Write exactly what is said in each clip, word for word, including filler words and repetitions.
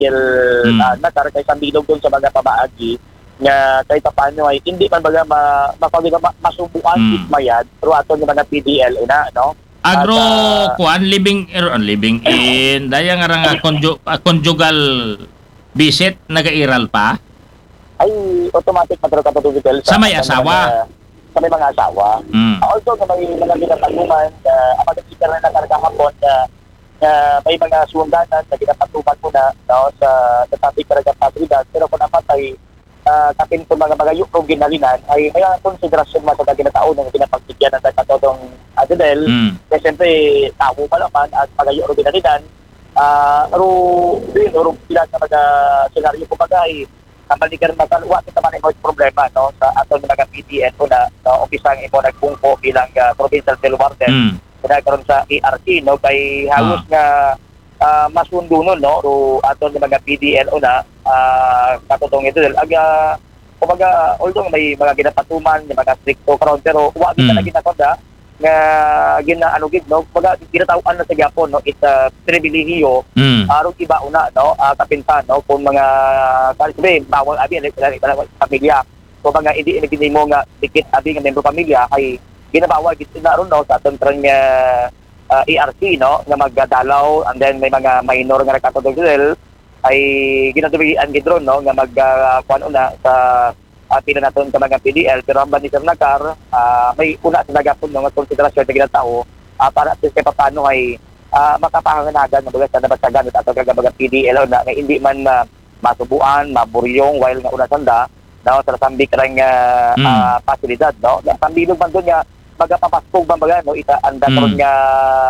Michael Mm. uh, Nakar kay Sambilog doon sa mga pamaagi nga kahit paano ay hindi man baga ma, mapag ma, masubuan Mm. itmayad pero ato yung mga P D L ina no. Agro At, ah, kuan living er, living in daya nga nga conju, ah, conjugal visit nagairal pa ay automatic matro ka to Sa may asawa? sa may mga asawa. mm. Also nga may mga ginapatuman na uh, ang mga na nakarga hapon na na may mga sundanan na ginapatuman mo na no, sa sa topic talaga pasilidad pero kung napatay uh, kapin ko mga mga yung ginalinan ay may konsiderasyon mo sa ginatao ng ginapagtigyan ng katodong Adel Mm. kasi siyempre tao pa naman at mga yung ginalinan ah uh, pero din oro sila sa mga senaryo ko bagay kamalikan makalwa kita man may problema no sa aton mga P D N ko na no, opisang imo nagbungko bilang uh, provincial jail warden Mm. pinagkaroon sa E R C no kay halos Ah. nga uh, masundo nun no ro aton mga P D L o na uh, katotong ito dahil aga kumbaga although may mga ginapatuman may mga stricto karon pero wa kita Mm. na ginakonda nga ginaano gid no kumbaga ginatawhan na sa gyapon no it's a pribilehiyo Mm. aron iba una no uh, kapintan no kung mga kasi bawal abi pamilya kung mga hindi ini mo nga dikit abi nga membro pamilya kay ginabawal gid na ron no sa aton trang uh, uh, E R C no nga magdalaw and then may mga minor nga nakatudol ay ginatubigan gid ron no nga mag uh, kuan una sa uh, pila naton ka mga P D L pero ang ni Sir Nakar uh, may una sa nagapon no nga konsiderasyon sa ginatao uh, para at least kay paano ay uh, makapahanganagan nga baga sa nabasagan at aton ka mga P D L na, nga hindi man uh, masubuan maburyong while nga una sanda no sa sambik rang uh, Mm. uh, pasilidad no nga sambilog man doon nga magapapaspog ba baga no ita anda Mm. karon nga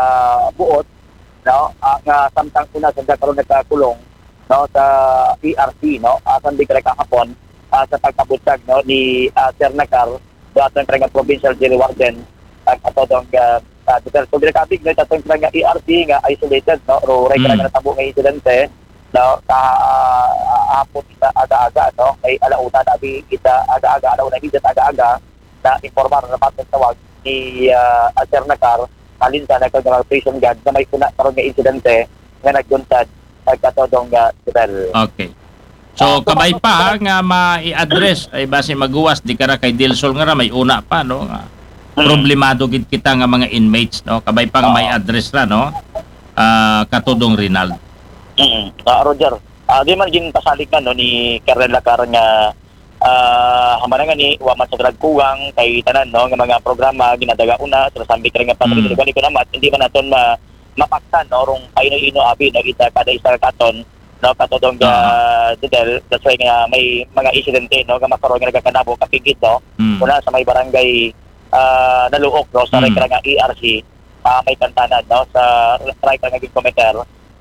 buot no uh, nga samtang una sa karon nagkakulong no sa E R C no uh, sambik rang kahapon uh, sa pagkabutsag no ni uh, Sir Nakar do aton nga provincial jail warden at ato dong uh, uh, so binakabig no aton nga E R C nga isolated no ro ray Mm. nga natabo nga insidente no sa uh, hapon kita aga-aga no ay alauna na abi kita aga-aga alauna higit aga-aga na informar na patong tawag ni uh, Sir Nakar alin sa nagkagawa prison guard na may kuna karon nga insidente nga nagduntad pagkatodong nga uh, Okay. So kabay pa ha, nga ma-i-address ay base maguwas di kara kay Dilsol nga ra may una pa no nga problemado gid kita nga mga inmates no kabay pa nga may address ra no ah katudong Rinald. Mm. Uh, Roger, uh, di man gin pasalig man no ni Colonel Nakar nga uh, hamana nga ni wa man sa dragkuwang kay tanan no nga mga programa ginadaga una sa sambi kay nga patri Mm. mm. ko naman hindi man naton ma mapaksan no rong paino-ino abi na kita kada isa katon no katodong ga Ah. didel that's why nga may mga insidente no nga makaroon nga nagkakanabo kapigit no Mm. una sa may barangay uh, naluok no sa Mm. mm. nga E R C uh, may kantanan no sa right nga gikometer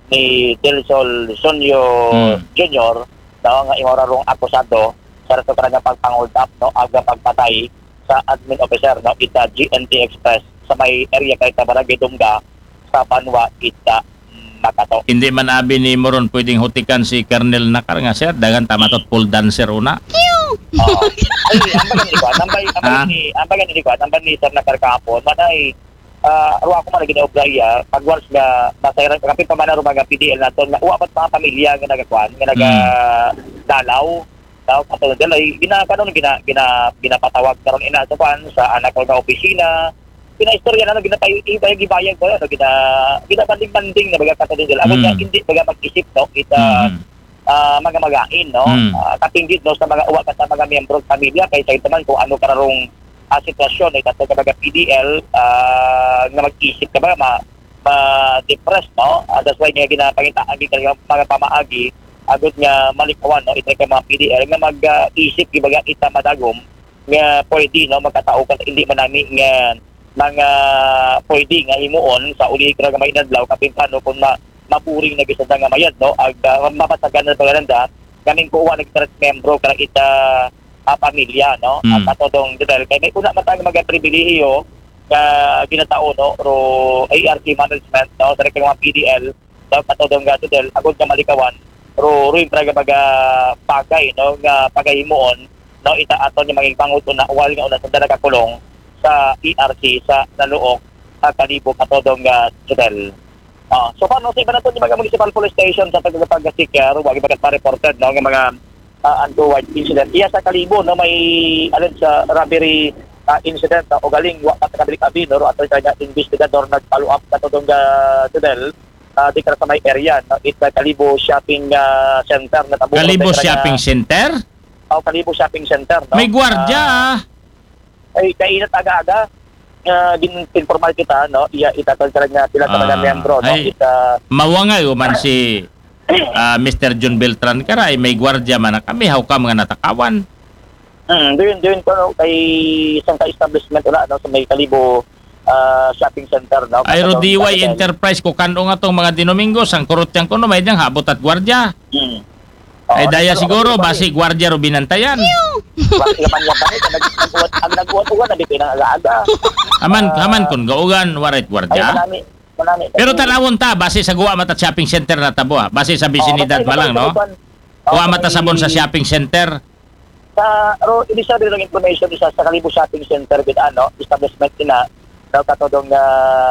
ni Dilsol Sonyo Mm. Junior no nga imora rong akusado sa rato ka nga pagpang-hold up no aga pagpatay sa admin officer no ita G N T Express sa may area kay Tabarangay Dumga sa Banwa ita Makato. Hindi man abi ni Moron pwedeng hutikan si Colonel Nakar nga sir dagan tamatot pole dancer una. Oo. Ay, ambagan ni ko, ambay ambagan ni ambagan ni ko, ambagan ni Sir Nakar kahapon, manay ah uh, ruwa ko man ginaobraya pag once nga masayran kapit pa man ro mga P D L naton nga uwa pat mga pamilya nga nagakuan nga naga dalaw daw katulad dala ginakanon gina gina ginapatawag karon ina sa kuan sa anak ko nga opisina pinaistorya na no ginapay ibayag ibayag ko no gina ginabanding-banding na baga katulad dala amo nga Mm. hindi baga mag-isip no kita Mm. ah mga magain no Mm. uh, katinggit no sa mga uwa ka sa mga miyembro sa pamilya kay sa itaman kung ano kararong uh, sitwasyon ay tatlo ka mga P D L uh, nga mag-isip ka ba ma, ma-depress no uh, that's why nga ginapangitaan gid kay mga pamaagi agud nga malikawan no ito kay mga P D L nga mag-isip uh, gibaga kita madagom nga pwede no magkatao ka hindi man nami nga mga pwede nga himuon sa uli ka nga may inadlaw kapin paano kung ma mapuring na gisa nga mayad no ag uh, mapatagan na paganda kaming kuha nag-threat membro kara ita uh, pamilya no Mm. at atodong didel kay may una matag mga pribilehiyo nga ginatao no ro A R C management no sa mga P D L no atodong ga didel agud nga malikawan ro ro impraga baga pagay no nga pagahimuon no ita aton yung maging panguto na wal nga una sa nagakulong sa E R C sa naluok sa kalibog atodong ga didel. Ah, so paano sa iba na ito, yung mga municipal police station sa Tagapag-Sikar, wag iba pa-reported, no, ng mga uh, untoward incident. Iya sa Kalibo, no, may, alin sa robbery uh, incident, no, o galing, wak at nakabilik abi, no, at kanya investigador nag-follow up na ito doon uh, Tudel, uh, di ka sa may area, no, it's uh, Kalibo Shopping uh, Center. Na tabo, Kalibo no, Shopping na, Center? Oh, Kalibo Shopping Center, no. May gwardya ah. Ay, kainat aga-aga. Uh, informal kita, no, iya itatol talaga sila sa mga Ah, miyembro, no, ay. kita Mawangay man si ah, Mister John Beltran karay may gwardya man na kami how come nga natakawan. hmm, doon doon ko, no, kay isang ka-establishment wala, no, sa may Kalibo uh, shopping center, no. Ay Rodiway Enterprise ko kano nga tong mga Dinomingo sang kurutyang kuno may diyang habot at gwardya. Hmm. Ay Oo, daya pero siguro okay, basi gwardya ro binantayan. Wala naman yung kami, nag-uwat, ang nag-uwat-uwat na di pinang-aga-aga. Aman Ah, haman kun gaugan warait Ay, gwardya. manami, manami. Pero tanawon ta base sa guwa mata shopping center na tabo ha. Base sa bisinidad pa lang no. Guwa mata sabon sa shopping center. Sa ro initial lang information isa sa Kalibo Shopping Center with ano establishment ina daw katodong na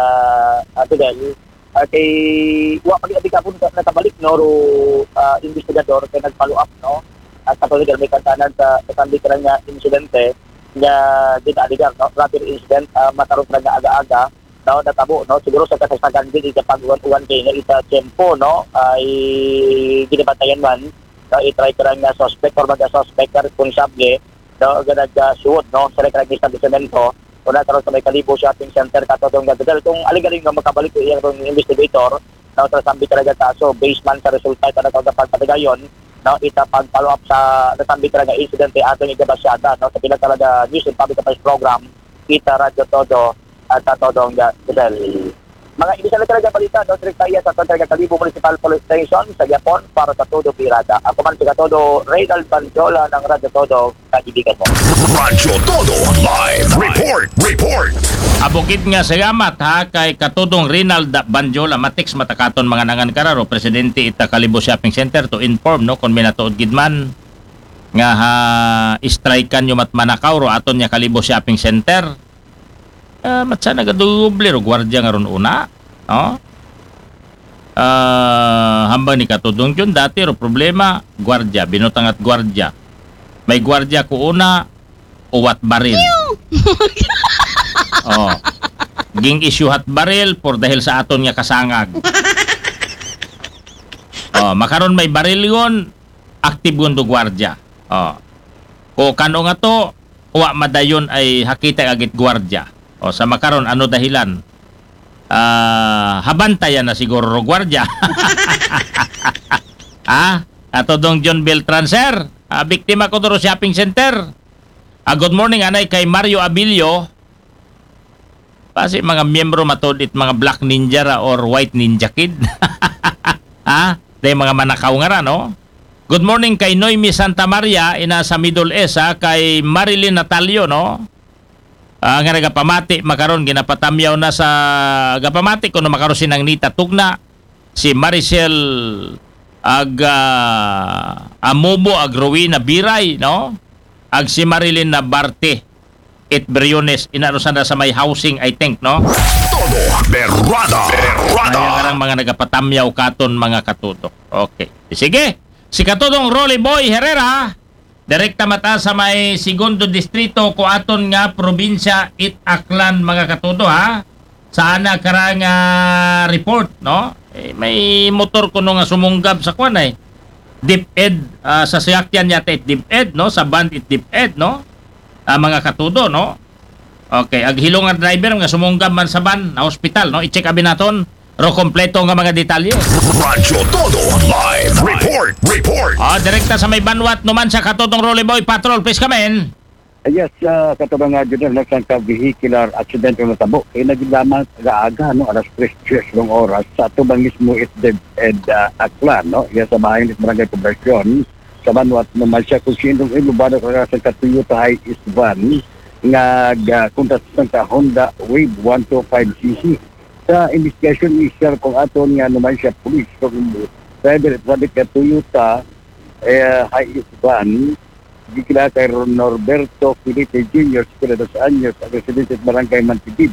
uh, Tudel uh, kay wa pag abi ka punta na tabalik no ro uh, investigador kay nag-follow up no at katodong may kantanan sa kasambi ka nga insidente nga dinaligar no robbery incident uh, makaroon na nga aga-aga no natabo no siguro sa kasasagan din sa pag-uwan-uwan kay nga ita tempo no ay ginabatayan man no, i-try ka lang nga suspect or mag-suspect ka responsable no, nag-suot no, sa rekrag establishmento o na karoon sa may Kalibo Shopping Center katodong gagawin. Kung aligaling nga makabalik ko iyang investigator no, sa sambi talaga kaso based man sa resulta ito na kagapagpatigayon no, ita pag-follow up sa nasambi talaga incident ay atong igabasyada no, sa pila talaga news and public affairs program kita radyo todo at katodong gagawin. Mga ibig talaga balita, no, Trictaya sa Talaga Kalibo Municipal Police Station sa Yapon para sa Todo Pirata. Ako man si Katodo, Reynald Banjola ng Radyo Todo, kaibigan mo. Radyo Todo Live Report Report Abukid nga salamat ha kay katudong Rinald Banjola matix matakaton mga nangan kararo presidente ita Kalibo Shopping Center to inform no kon minatuod gidman nga ha strikean yo mat Manakaw ro aton nya Kalibo Shopping Center. Uh, matsa nagadoble ro gwardya nga ron una no uh, hambang ni katudong yun dati ro problema gwardya binutang at gwardya may gwardya ko una uwat baril oh ging issue hat baril por dahil sa aton nga kasangag oh makaron may baril yon active gundo gwardya oh ko kano nga to uwa madayon ay hakita agit gwardya. O sa makaron ano dahilan? Ah, habantayan na siguro ro gwardya. Ah, ato dong John Beltran sir. Ah, biktima ko to ro shopping center. Ah, good morning anay kay Mario Abilio. Pasi mga miyembro matodit mga Black Ninja ra or White Ninja Kid. Ah, day mga manakaw nga ra no. Good morning kay Noemi Santa Maria ina sa Middle East ha, kay Marilyn Natalio no. Uh, nga nagapamati makaron ginapatamyaw na sa gapamati kuno makaron sinang Nita Tugna si Maricel ag uh, Amobo ag Rowena Biray no ag si Marilyn na Barte it Briones inano sana sa may housing I think no Todo Berrada Berrada ay karang mga nagapatamyaw katon mga katutok. Okay sige si katudong Rolly Boy Herrera direkta mata sa may segundo distrito ko aton nga probinsya It Aklan mga katudo ha. Sana karang uh, report no. Eh, may motor ko no nga sumunggab sa kwan eh. DepEd uh, sa sasakyan yata it DepEd no sa band it DepEd no. Uh, mga katudo no. Okay, ag hilong nga driver nga sumunggab man sa van na hospital no. I-check abi naton ro kompleto nga mga detalye. Radyo Todo Live Report Report Ah, direkta sa may banwat numan sa katudong Rolly Boy Patrol please come in. Yes, uh, katubang nga dyan lang sa vehicular accident na tabo. Eh, nagilaman aga, no, alas tres ng oras sa tubang mismo is the ed uh, Aklan, no? Yan sa bahay ng Barangay Conversion. Sa banwat naman siya kung sinong ilubado ka sa Toyota High East Van nga uh, kuntas ng Honda Wave one twenty-five C C. Sa investigation initial kung aton nga naman siya police kung driver at wadid ka Toyota eh, High East Van gikila kay Norberto Felipe Junior sikula dos anyos ang residente at Barangay Mantipid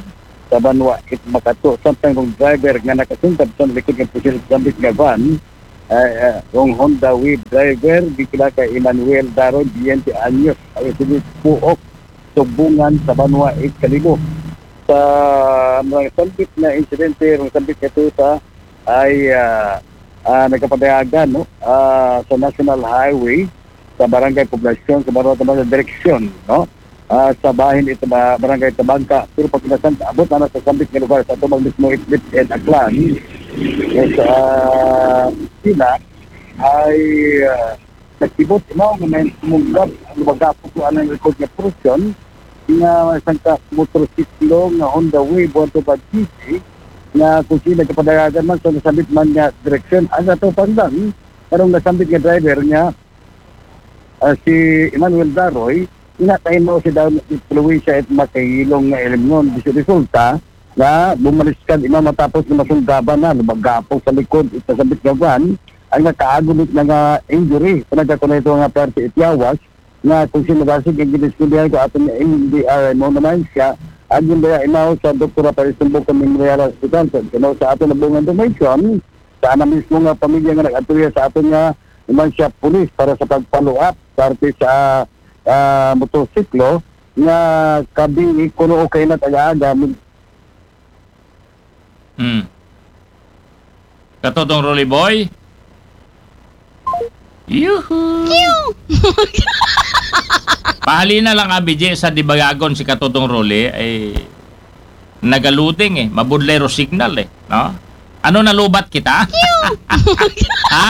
sa Banwa it makato samtang kung driver nga nakasungkab sa likod ng pusil sambit nga van uh, kung Honda Wave driver gikila kay Emmanuel Daro Diente Anyos ay sige puok tubungan sa Banwa it Kalibo sa mga sambit na insidente ng sambit ito sa ay uh, uh, nagkapadayagan no uh, sa National Highway sa Barangay Poblasyon sa Barangay sa direksyon no uh, sa bahin ito ba Barangay Tabangka pero pag pinasan abot na sa sambit nga lugar sa tumang mismo Itlip and Aklan yes, uh, sila ay uh, nagtibot mo nga may sumunggab ang lumagapot ko anong record nga portion nga isang ka motorsiklo nga Honda Wave one twenty nga kung sila kapadayagan man sa nasambit man nga direksyon ang ato pandang karong nasambit nga driver nga uh, si Emmanuel Daroy inatayin mo si daw influensya at makahilong nga elemnon di resulta na bumaliskan ima matapos na masunggaban na lumagapong sa likod at nasambit nga van ang nakaagulit na nga injury panagkakuna ito nga parte ityawas nga kung sino basig ang gidiskundihan ko ato nga hindi uh, mo naman siya agin ba imaw sa Doktora Parisumbok ng Memorial Hospital kano sa ato nabungan donation sa ana mismo nga pamilya nga nag-atuya sa ato nga naman siya pulis para sa pag-follow up parte sa uh, motorsiklo nga kabi kuno okay na taga-aga hmm katodong Rolly Boy yuhu pahalina lang abidje sa Dibagagon si katodong Rolly ay nagaluding eh mabudlero signal eh no ano nalubat kita ha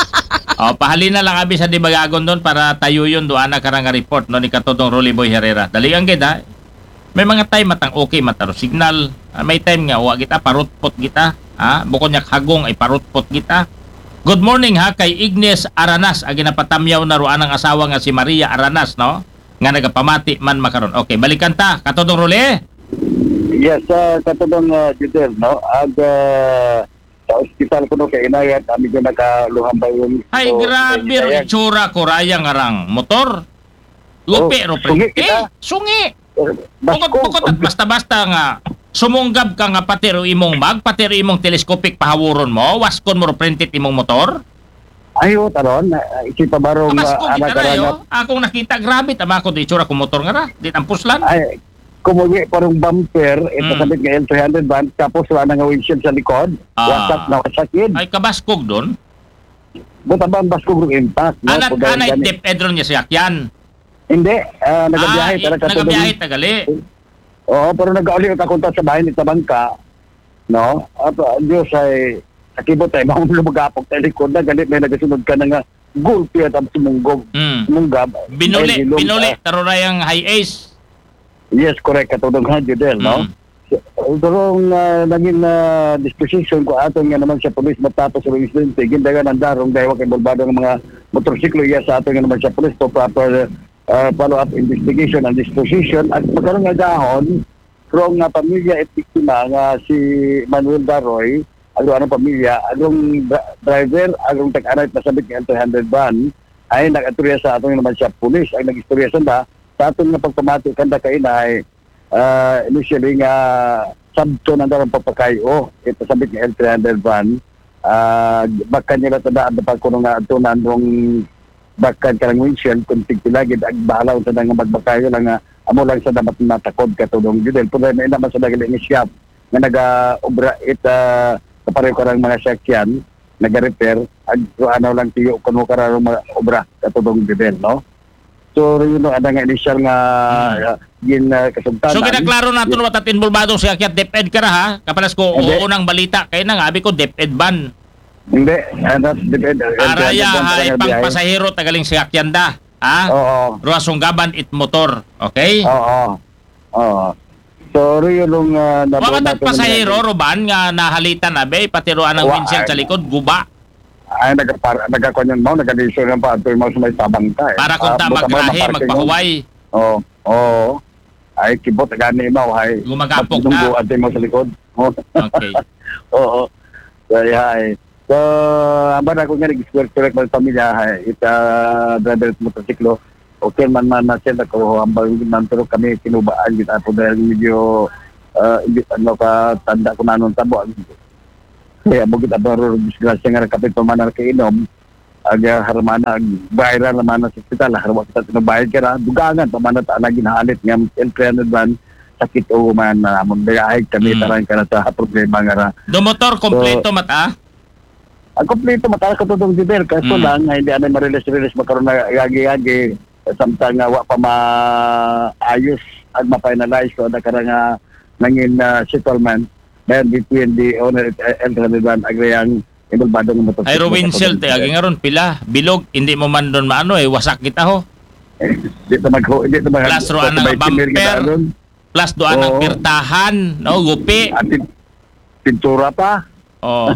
o pahalina lang abi sa Dibagagon doon para tayo yun doon na karang report no ni katodong Rolly Boy Herrera dali ang gid may mga time matang okay mataro signal may time nga wa kita parutpot kita ha bukod nya hagong ay parutpot kita. Good morning ha kay Ignes Aranas agi napatamyaw na ruan ang asawa nga si Maria Aranas no nga nagapamati man makaron. Okay, balikan ta katodong Rolly. yes uh, katodong uh, Judel no ag uh, sa ospital kuno kay inayat ami ko nakaluhambay yung Ay so, grabe ro itsura ko raya nga rang motor. Lupi ro pre. sungi Eh, kita. sungi. Basko. Bukod at basta-basta nga sumunggab ka nga pati ro imong mag, pati ro imong telescopic pahawuron mo, waskon mo ro printed imong motor. Ayo taron isi pa barong Kabasko uh, anak kita rayo. karangat Akong nakita grabe tama ko di itsura ko motor nga ra, di ang puslan. ay kumugi parang bumper ito Mm. sabit nga L three hundred van tapos wala na nga windshield sa likod Ah. wasak na wasakid Ay kabaskog doon. buta ba ang basko ng impact no? Anat Kung dahil anay gani- tip edron niya siya yan. hindi uh, nagabiyahe Ah, tara i- nagabiyahe tagali. oo pero nagauli ka kunta sa bahay ni Tabangka no at uh, Diyos ay nakibot ay mahulog magapok sa likod na ganit may nagasunod ka na nga gulpi at ang sumunggog Mm. sumunggab Binuli, Ay, hilong, binuli ah, taro rayang high ace. yes correct katulong nga Judel no Mm. Darong uh, naging uh, disposition ko aton nga naman sa polis matapos sa incidente gindagan ang darong dahil kay bulbado ng mga motorsiklo iya sa aton nga naman sa polis to proper uh, follow up investigation and disposition at magkaroon nga dahon from nga pamilya at biktima nga si Manuel Daroy agro anong pamilya agrong dra- driver agrong tag-anay pasabit nga three hundred van ay nag-aturya sa aton nga naman sa polis ay nag-istorya sa sa aton nga pagpamati kanda kay ay uh, initially nga sabto na darang papakayo ito sabit nga L three hundred van uh, bakan nila tadaan na pagkuno nga ito na nung bakan karang windshield kung tigtilagid ag bahalaw sa nga magbakayo lang nga amo lang sa dapat natakod katulong Judel pero may naman sa dagal nga shop nga naga-obra it uh, kapareho karang mga sakyan naga-repair ag ano lang tiyo kuno karang mga obra katulong Judel no so yun no ada nga initial nga uh, gin uh, kasugtanan So kinaklaro nato no matatin bulbadong siya kaya DepEd ka ra ha. Kapalas ko Hindi. uunang balita kay nang abi ko DepEd ban. hindi uh, that depend uh, Araya ha uh, pang pasahero tagaling sakyan da. Ha? oo Ruas sunggaban it motor. Okay? oo oo so yun yung uh, Wa man pasahero roban nga nahalitan abe pati ro anang Wa- windshield sa likod guba ay nagapar nagakonyon mo nagadisyo ng pa ito mo sa may Tabangka eh. para kung ta Ah, buta mo, magrahe maparking mo. magpahuway. oo oo ay kibot gani mo ay Gumagapok matunggo na. ate mo sa likod oo Okay. oo kaya ay so aba na ko nga nag-square correct ng pamilya ay ita driver sa motorsiklo okay man man na siya ko ambang man pero kami kinubaan kita po dahil medyo uh, hindi ano ka tanda ko na nung tabo. Kaya mo kita baro disgrasya nga kapit pamanar kay inom. Aga harmana viral naman sa ospital harwa kita tinabayad ka na dugangan pamana ta na ginahalit nga elpreno ban sakit o man na among dayay kami Mm. taran ka na sa problema nga ra. Do motor kompleto mata. Ang kompleto mataas ka tutong diber kaso Mm. lang nga hindi anay marilis-rilis makaroon na gagi-gagi samtang nga wa pa maayos at ma-finalize so na karang nga nangin uh, settlement then between the owner and the ban agriyang involvado ng motor. Ay Rowinsel te agi nga ron pila bilog hindi mo man doon maano eh wasak kita ho. Dito mag dito mag Plus roan ng bumper. Plus doan ang Oo. pirtahan, no, gupi. at pin- pintura pa. Oh.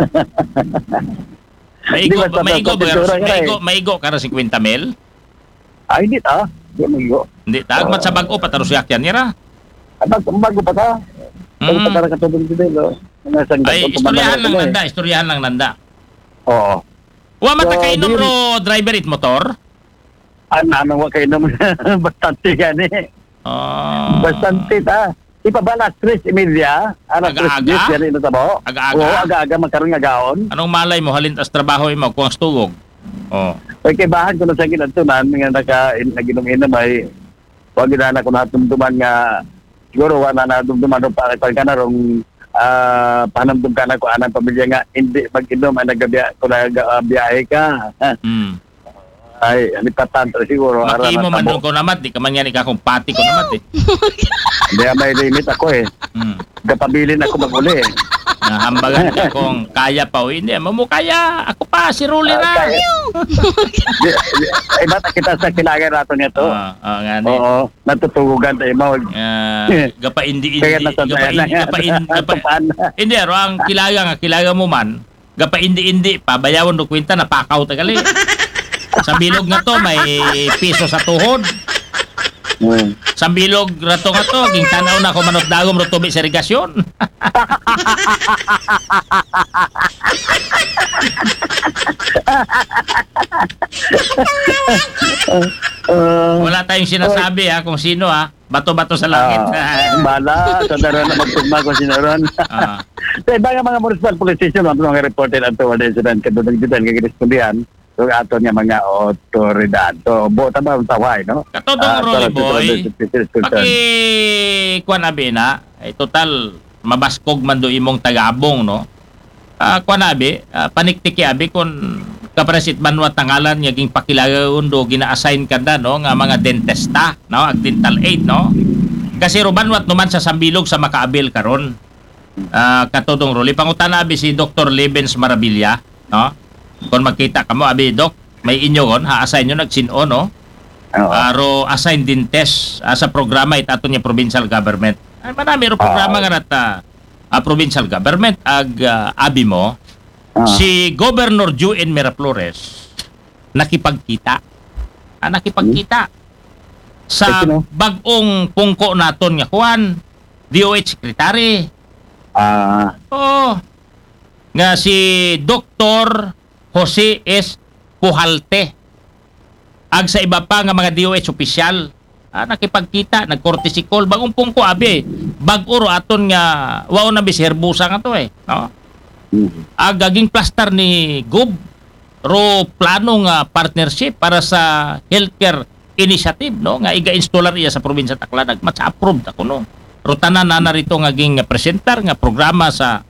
Hindi Maigo, basta- maigo, basta pintura ka na maigo, eh. maigo ka na fifty mil. Ay hindi ta. Di mo yo. Hindi tag mat sa bag-o pataro siya yan nira. Abag bago pa ta. Bago Mm. pa ta katulong dito lo. Nasang Ay istoryahan lang nanda, istoryahan lang nanda. Oo. Wa man ta So, kainom di- ro driver it motor. Ano naman wa kayo naman bastante gani. Oh. Bastante ta. Ipa ba alas tres y media? Alas tres Aga-aga? diez yan ito tabo? Aga-aga? Oo, aga-aga magkaroon nga gaon. Anong malay mo halin tas trabaho mo kuang stugog. Oh. Kaya kay bahan ko na sa ginatunan nga naka naginom-inom ay wag na ko natumduman nga siguro wala na natumduman ro para kan kana rong ah panamdum kana ko anang pamilya nga hindi mag-inom ay nagabiya ko nagabiyahe ka. Mm. Ay, alipatan to siguro Maki mo man tabo. doon ko namat, di ka man yan ikakong pati ko namat eh. Hindi may limit ako eh. Mm. Kapabilin ako mag-uli eh. Nahambagan ka kung kaya pa o hindi. Mamu kaya, ako pa, si Ruli Ah, na. kaya. Di- di- Ay, bata kita sa kilagan nato nito. Ah, ah, nga ni. Oo, natutugugan tayo mo. Ah, gapa indi indi Kaya nasa gapa indi gapa indi gapa hindi aro ang kilaga nga kilaga mo man gapa indi indi pa bayawon do kwenta na pakaw tagali sa bilog nga to may piso sa tuhod Hmm. sa bilog rato nga to ging tanaw na ko manot dagom ro tubi sa irigasyon. Uh, Wala tayong sinasabi ha kung sino ha, bato-bato sa langit. Ah, bala, sa dara na magtugma ko sinaron. Ah. Sa iba nga mga municipal police station, ang mga reported ang tawad incident, kadudang dito, nga girespondihan, so ato nga mga otoridad. So, buta ba ang taway, no? Katodong Ah, Rolly tara, Boy, tara, tara, tara, tara. paki kuan abi na, ay total mabaskog man do imong tagabong no. Ah kuan abi, ah, paniktiki abi kon kapresit banwa tangalan nga ging pakilagaon do gina-assign kada no nga mga dentista no, ag dental aid no. Kasi ro banwat numan sa Sambilog sa Makaabil karon. Ah katodong Rolly pangutana abi si Doctor Lebens Marabilia no. Kung magkita kamo abi doc, may inyo kon ha-assign nyo nagsin-o no. Oo. Aro assign din test ah, sa programa itato niya provincial government. Ay marami ro programa Ah. nga nata ah, provincial government ag ah, abi mo Ah. si Governor Juen Miraflores nakipagkita. Ah, nakipagkita sa Eh, sino? bag-ong pungko naton nga kuan D O H secretary. Ah, Oh. Nga si Doctor Jose S. Pujalte. Ag sa iba pa nga mga D O H opisyal. Ah, nakipagkita, nagcourtesy call bagong pungko abi. Bag-o ro aton nga wao na bisherbusa nga to eh, no? mm. Ag gaging plaster ni Gob ro plano nga partnership para sa healthcare initiative no nga iga-installer iya sa probinsya Tacloban nagmatsa approved ako no. Ro tanan na narito nga ging presentar nga programa sa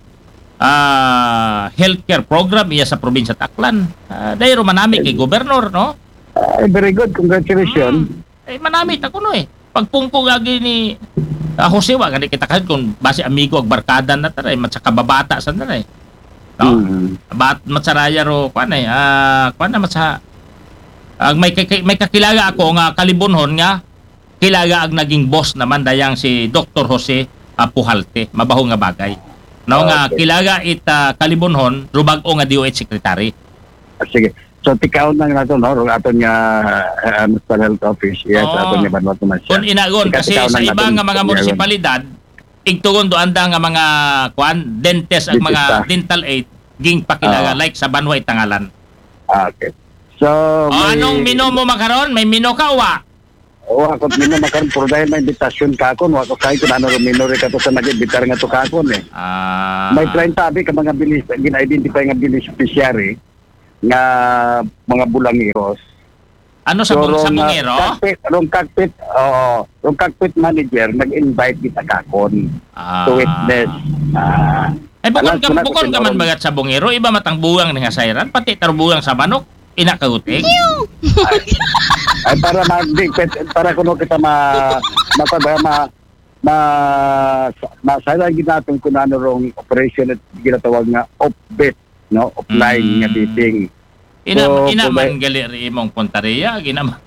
ah healthcare program iya sa probinsya Tacloban. Uh, dahil manami kay gobernador no. Ay, very good. Congratulations. Eh manami ta kuno eh. Pagpungko gagi ni uh, Jose wa gani kita kahit kung base amigo ag barkada na taray matsa kababata sa taray. No. Mm. Bat matsaraya ro kuan eh. Ah kuan na matsa ag may kay, may kakilaga ako nga kalibunhon nga kilaga ag naging boss naman dayang si Doctor Jose uh, Pujalte, mabaho nga bagay. No nga Okay. kilaga it uh, kalibunhon rubag-o nga D O H secretary. Ah, sige. So, tikaw na nga ito, no? Rung aton nga uh, Municipal Health Office. Yes, Oo. aton nga banwat naman siya. Kung inagon kasi Tikaw-tikaw sa lang iba natin nga mga inagon. munisipalidad igtugon do anda nga mga kuan dentist ag mga Dentista. dental aid ging pakilaga Oo. like sa Banway Tangalan. Ah, okay. So, O anong mino mo makaron? May mino ka wa? o ako nino makaron puro dahil may invitation kakon wa ko kay kun ano ro minor ka to sa nag-invitar nga to kakon eh. Ah. May trying tabi ka mga bilis gina-identify nga beneficiary nga mga bulangiros. Ano sa, bung, sa rong, ah, bungero? cockpit, rong cockpit, oo, rong cockpit manager nag-invite kita kakon Ah. to witness. Ah, Ay bukod alam ka, ko na bukod kung ka man sino- bagat sa bungero, iba matang buwang ni nga sayran, pati tarbuwang sa manok, ina kahuting. ay para ma di, pet- para kuno kita ma ma ma ma ma sa ginaton ko na ano rong operation at ginatawag nga off-bit, no, offline Mm. nga biting. Ina, So, ina man kung gali ri imong puntareya, ginaman.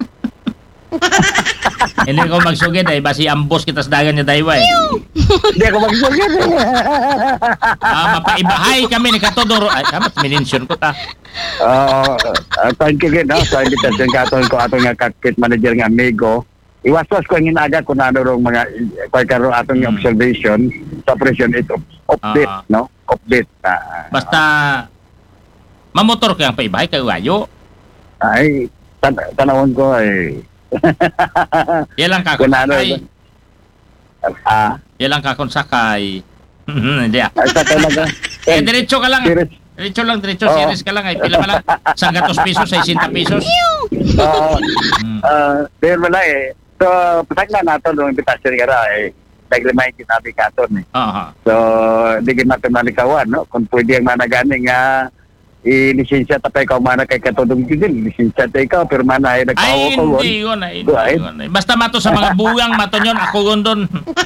Hindi ko magsugid ay basi ambos kita sa dagan niya dayway. Hindi ako magsulgit. Ah, mapaibahay kami ni Katodoro. Ay, kamat minensyon ko ta. Oo, uh, thank you again, no, sa invitation katon ko ato nga cockpit manager nga amigo. Iwas-was ko ang inaga kung ano rong mga kay karo atong nga Mm. observation sa operation it update, Ah. no? Update. Ah, Basta mamotor ka ang paibahay kay wayo. ay tan tanawon ko ay Yan lang ka Kung ano, sakay. ah, Yan lang ka sakay. Hindi ah. ay sa talaga. Eh, diretso ka lang. Serious. Diretso lang, diretso. Oo. Series ka lang. Ay, pila pa lang. Sanggatos pesos, sesenta pesos. Oo. Mm. Ah, pero wala eh. So, patak na nato ng invitation nga ra eh. Nag-remind kita namin katon eh. Aha. So, di kita natin malikawan, no? Kung pwede ang managani nga i-lisensya tapay ka mana kay katodong gigil. Lisensya tayo ikaw, pero mana ay Ay, nagpahawa ko. hindi yun. Ay, hindi Right. yun. Ay, basta mato sa mga buwang, mato yun. Ako yun doon.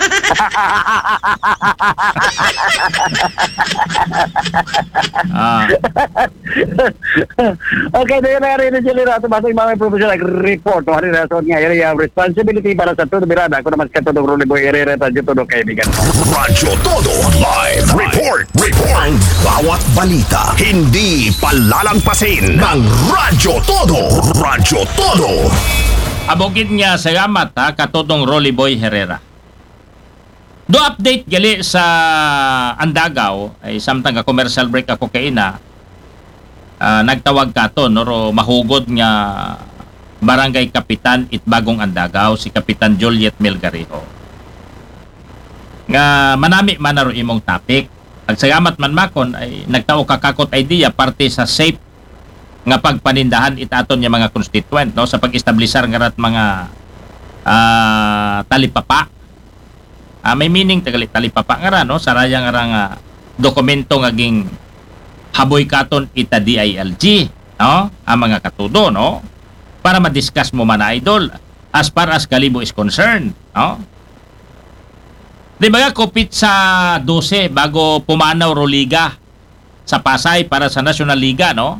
ah. Okay, na yun na rin dyan nila. Ito basta yung mga professional report. Ano rin natin nga, yun yung responsibility para sa todo birada. Ako naman katodong Rolly Boy, irereta dyan todo kaibigan. Radyo Todo Live Report. Report. Ang bawat balita hindi palalampasin ng Radyo Todo. Radyo Todo. Abogid niya salamat ha, katodong Rolly Boy Herrera. Do update gali sa Andagaw, ay samtang ka commercial break ako kay ina, ah, nagtawag ka to, no, ro mahugod nga barangay kapitan it bagong Andagaw, si Kapitan Juliet Melgarejo. Nga manami man na ro imong topic. Agsalamat man makon ay nagtao kakakot idea parte sa safe nga pagpanindahan itaton niya mga constituent, no, sa pag-establisar nga rat mga ah, talipapa. Ah, may meaning tagali talipapa nga ra, no, saraya nga ra nga dokumento nga ging haboy katon ita D I L G, no, ang mga katudo, no, para ma-discuss mo man idol as far as Kalibo is concerned, no. Di ba nga kupit sa twelve bago pumanaw ro liga sa Pasay para sa National Liga, no?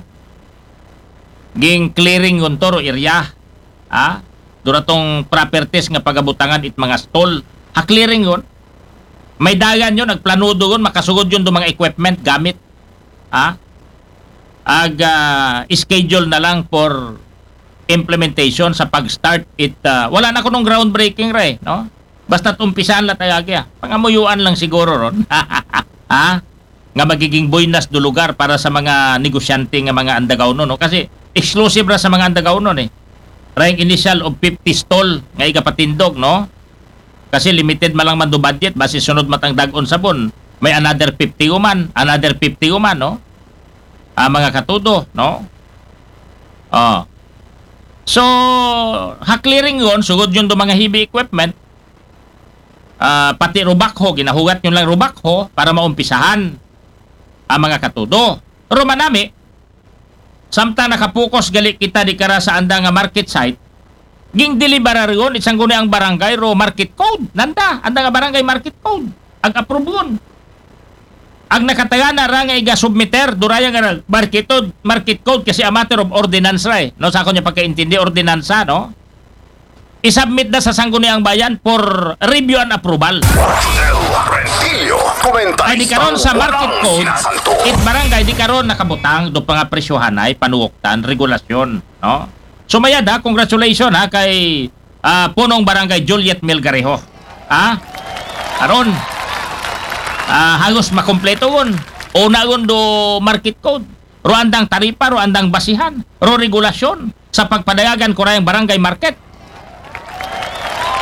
Ging clearing yun to ro area. Ah? Duratong properties nga pagabutangan it mga stall. Ha-clearing yun. May dagan yun, nagplanudo yun, makasugod yun do mga equipment gamit. Ah? Ag ah, schedule na lang for implementation sa pag-start it. ah, wala na ko nung groundbreaking re, no? Basta umpisahan la tayo agya. Pangamuyuan lang siguro ron. Ha? Nga magiging buinas do lugar para sa mga negosyante nga mga Andagaw no, no? Kasi exclusive ra sa mga Andagaw no eh. Rank initial of fifty stall nga igapatindog, no? Kasi limited man lang man do budget base sunod matang dag-on sabon. May another fifty uman, another fifty uman, no? Ah, mga katudo, no? Oh. So, ha-clearing yun, sugod yun do mga heavy equipment. Ah, pati rubakho, ginahugat nyo lang rubakho para maumpisahan ang mga katudo. Pero manami, samtang nakapokus gali kita di kara sa anda nga market site, ging deliverar yun, isang guni ang barangay ro market code. Nanda, anda nga barangay market code. Ang approve yun. Ang nakataga na ra nga iga-submitter, duraya nga market code, market code kasi a matter of ordinance ra eh. No, sa ako niya pagkaintindi, ordinansa, no? I-submit na sa sangguniang bayan for review and approval. Rodel Rentillo. Komentarista. Ay di karon sa market walang code, sinasanto. it barangay di karon nakabutang do pa nga presyohan ay panuoktan, regulasyon, no? Sumayada, congratulations ha kay ah, punong barangay Juliet Melgarejo. Ha? Karon ah, halos makompleto gon. Una gon do market code. Ro andang taripa, ro andang basihan, ro regulasyon sa pagpadayagan ko rayang barangay market.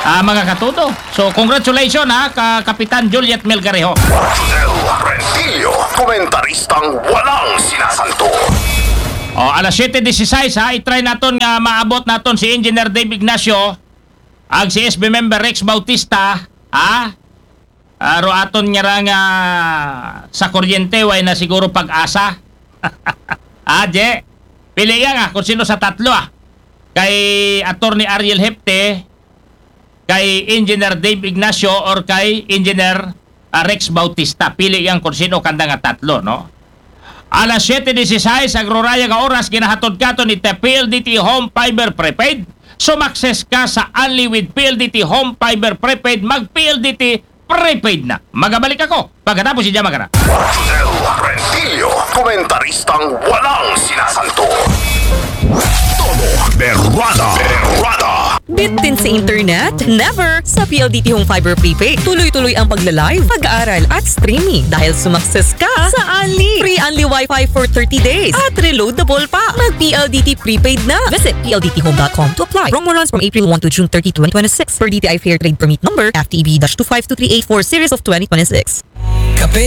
ah, mga katudo. So, congratulations ha, ka Kapitan Juliet Melgarejo. Del Rentillo, komentaristang walang sinasanto. O, alas siyete dieciséis ha, itry naton nga maabot naton si Engineer Dave Ignacio, ang C S B member Rex Bautista, ha? Aro aton nga ra nga sa kuryente, way na siguro pag-asa. Ah, Je, pili nga nga kung sino sa tatlo ah. Kay Attorney Ariel Hepte, kay Engineer Dave Ignacio, or kay Engineer uh, Rex Bautista. Pili yan kung sino kanda nga tatlo, no? Alas siyete dieciséis, agroraya nga oras, ginahatod ka to ni P L D T Home Fiber Prepaid. Sumakses ka sa Only with P L D T Home Fiber Prepaid, mag-P L D T Prepaid na. Magabalik ako pagkatapos si Jamagara. Del Rentillo, komentaristang walang sinasanto. Todo Berrada. Berrada. Bitin sa internet? Never! Sa P L D T Home Fiber Prepaid, tuloy-tuloy ang pagla-live, pag-aaral at streaming dahil sumakses ka sa Unli. Free Unli Wi-Fi for thirty days at reloadable pa. Mag-P L D T Prepaid na. Visit P L D T home dot com to apply. Promo runs from April first to June thirtieth, twenty twenty-six per D T I Fair Trade Permit number F T B two five two three eight four series of twenty twenty-six.